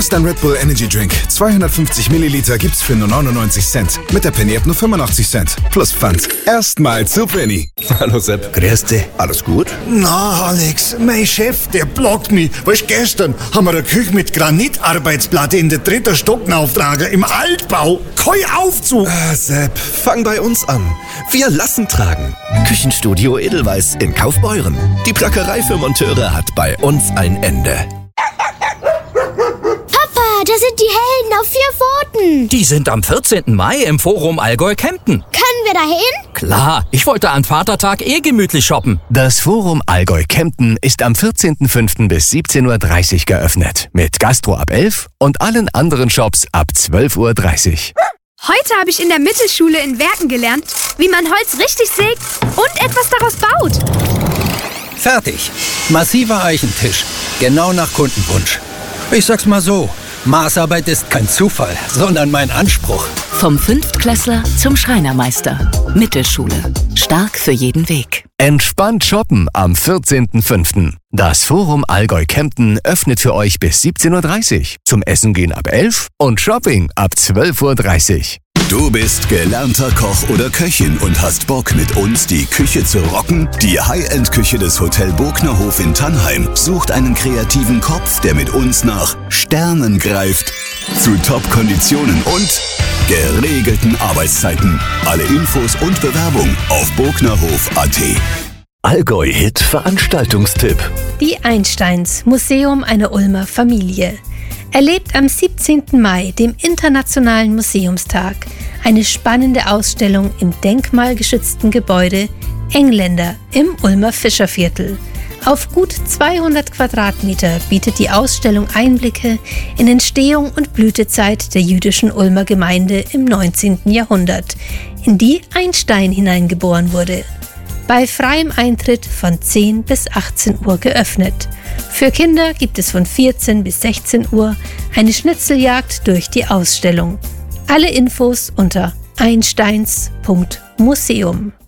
hast einen Red Bull Energy Drink. 250 Milliliter gibt's für nur 99 Cent. Mit der Penny-App nur 85 Cent. Plus Pfand. Erstmal zu Penny. Hallo Sepp. Grüß dich. Alles gut? Na, Alex, mein Chef, der blockt mich. Weißt, gestern haben wir eine Küche mit Granitarbeitsplatte in der 3. Stock auftragen, im Altbau. Kein Aufzug. Sepp, fang bei uns an. Wir lassen tragen. Küchenstudio Edelweiss in Kaufbeuren. Die Plackerei für Monteure hat bei uns ein Ende. Papa, da sind die Helden auf 4 Pfoten. Die sind am 14. Mai im Forum Allgäu-Kempten. Können wir da hin? Klar, ich wollte an Vatertag gemütlich shoppen. Das Forum Allgäu-Kempten ist am 14.05. bis 17.30 Uhr geöffnet. Mit Gastro ab 11 und allen anderen Shops ab 12.30 Uhr. Heute habe ich in der Mittelschule in Werken gelernt, wie man Holz richtig sägt und etwas daraus baut. Fertig. Massiver Eichentisch. Genau nach Kundenwunsch. Ich sag's mal so, Maßarbeit ist kein Zufall, sondern mein Anspruch. Vom Fünftklässler zum Schreinermeister. Mittelschule. Stark für jeden Weg. Entspannt shoppen am 14.05. Das Forum Allgäu-Kempten öffnet für euch bis 17.30 Uhr. Zum Essen gehen ab 11 und Shopping ab 12.30 Uhr. Du bist gelernter Koch oder Köchin und hast Bock, mit uns die Küche zu rocken? Die High-End-Küche des Hotel Bognerhof in Tannheim sucht einen kreativen Kopf, der mit uns nach Sternen greift. Zu Top-Konditionen und geregelten Arbeitszeiten. Alle Infos und Bewerbung auf bognerhof.at. Allgäu-Hit Veranstaltungstipp. Die Einsteins, Museum einer Ulmer Familie, erlebt am 17. Mai, dem Internationalen Museumstag, eine spannende Ausstellung im denkmalgeschützten Gebäude Engländer im Ulmer Fischerviertel. Auf gut 200 Quadratmeter bietet die Ausstellung Einblicke in Entstehung und Blütezeit der jüdischen Ulmer Gemeinde im 19. Jahrhundert, in die Einstein hineingeboren wurde. Bei freiem Eintritt von 10 bis 18 Uhr geöffnet. Für Kinder gibt es von 14 bis 16 Uhr eine Schnitzeljagd durch die Ausstellung. Alle Infos unter einsteins.museum.